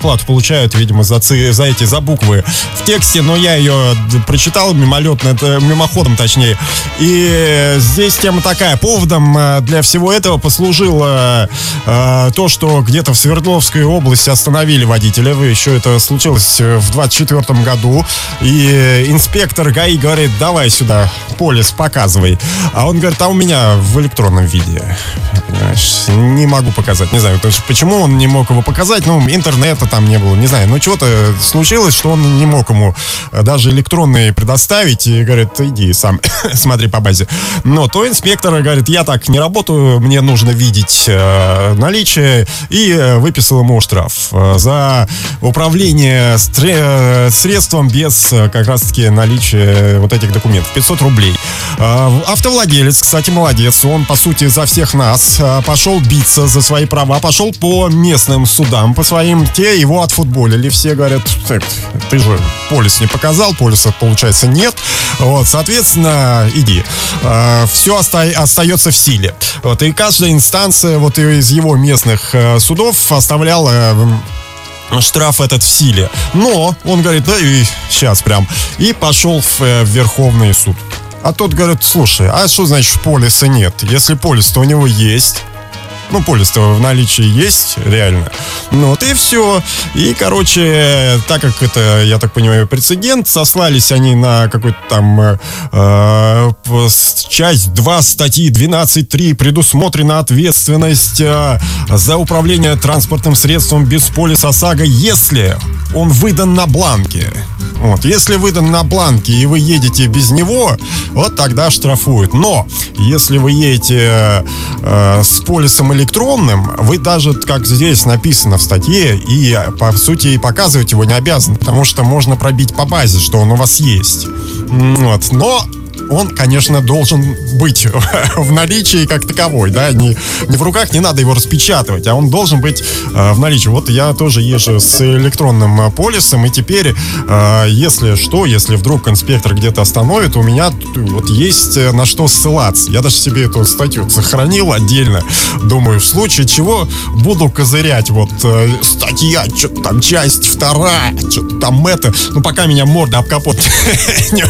плату получают, видимо, за буквы в тексте, но я ее прочитал мимоходом, точнее. И здесь тема такая. Поводом для всего этого послужило то, что где-то в Свердловской области остановили водителя. Еще это случилось в 24 году. И инспектор ГАИ говорит: давай сюда, полис показывай. А он говорит: а у меня в электронном виде. Понимаешь, не могу показать. Не знаю, почему он не мог его показать. Ну, интернета там не было, не знаю. Но чего-то случилось, что он не мог ему даже электронные предоставить. И говорит: иди сам смотри по базе. Но то инспектор говорит: я так не работаю, мне нужно видеть наличие. И выписал ему штраф за управление средством без как раз-таки наличия вот этих документов. 500 рублей. Автовладелец, кстати, молодец. Он, по сути, за всех нас пошел биться за свои права, пошел по местным судам, по своим. Те его отфутболили. Все говорят: ты же полис не показал, полиса, получается, нет. Вот, соответственно, иди. Все остается в силе. Вот, и каждая инстанция вот из его местных судов оставляла штраф этот в силе. Но он говорит: да и сейчас прям. И пошел в Верховный суд. А тот говорит: слушай, а что значит полиса нет? Если полис-то у него есть. Ну, полис-то в наличии есть, реально. Ну, вот и все. И, короче, так как это, я так понимаю, прецедент, сослались они на какой-то там часть 2 статьи 12.3. Предусмотрена ответственность за управление транспортным средством без полиса ОСАГО, если он выдан на бланке. Вот, если выдан на бланке и вы едете без него, вот тогда штрафуют. Но если вы едете с полисом электронным, вы даже, как здесь написано в статье, и по сути и показывать его не обязаны, потому что можно пробить по базе, что он у вас есть. Вот, но он, конечно, должен быть в наличии как таковой, да, не в руках, не надо его распечатывать, а он должен быть в наличии. Вот я тоже езжу с электронным полисом, и теперь, если вдруг инспектор где-то остановит, у меня вот есть на что ссылаться. Я даже себе эту статью сохранил отдельно, думаю, в случае чего буду козырять, вот, статья, что-то там, часть 2, что-то там это, ну, пока меня морда об капот не